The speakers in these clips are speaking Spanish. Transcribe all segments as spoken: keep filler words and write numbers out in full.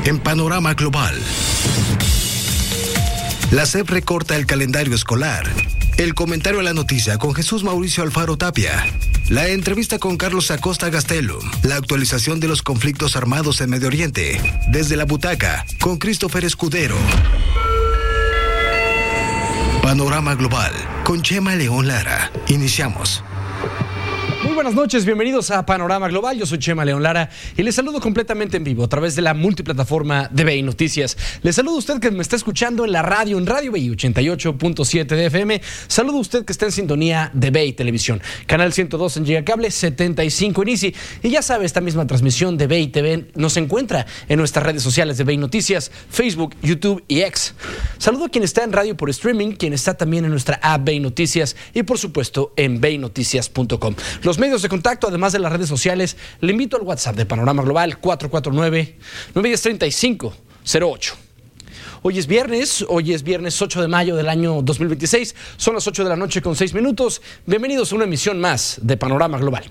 en Panorama Global. La S E P recorta el calendario escolar. El comentario a la noticia con Jesús Mauricio Alfaro Tapia. La entrevista con Carlos Acosta Gastelum. La actualización de los conflictos armados en Medio Oriente. Desde la butaca con Christopher Escudero. Panorama Global con Chema León Lara. Iniciamos. Muy buenas noches, bienvenidos a Panorama Global. Yo soy Chema León Lara y les saludo completamente en vivo a través de la multiplataforma de B I Noticias. Les saludo a usted que me está escuchando en la radio, en Radio B I ochenta y ocho punto siete de F M. Saludo a usted que está en sintonía de B I Televisión, canal ciento dos en Gigacable, setenta y cinco en Easy. Y ya sabe, esta misma transmisión de B I T V nos encuentra en nuestras redes sociales de B I Noticias, Facebook, YouTube y X. Saludo a quien está en radio por streaming, quien está también en nuestra app B I Noticias y por supuesto en B I Noticias punto com. Los medios de contacto, además de las redes sociales, le invito al WhatsApp de Panorama Global cuatro cuatro nueve, nueve uno cero, tres cinco cero ocho. Hoy es viernes, hoy es viernes ocho de mayo del año dos mil veintiséis, son las ocho de la noche con seis minutos. Bienvenidos a una emisión más de Panorama Global.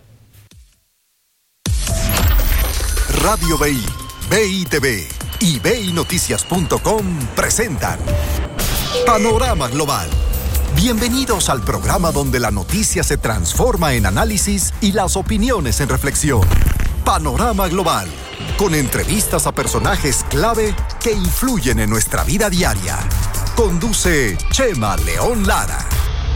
Radio B I, B I T V y B I Noticias punto com presentan Panorama Global. Bienvenidos al programa donde la noticia se transforma en análisis y las opiniones en reflexión. Panorama Global, con entrevistas a personajes clave que influyen en nuestra vida diaria. Conduce Chema León Lara.